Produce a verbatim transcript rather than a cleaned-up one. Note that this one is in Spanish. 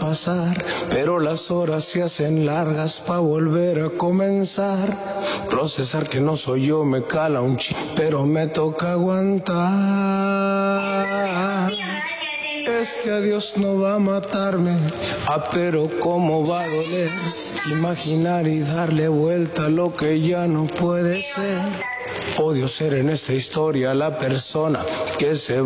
pasar, pero las horas se hacen largas pa' volver a comenzar. Procesar que no soy yo me cala un ch... pero me toca aguantar. Este adiós no va a matarme, ah, pero cómo va a doler. Imaginar y darle vuelta a lo que ya no puede ser. Odio ser en esta historia la persona que se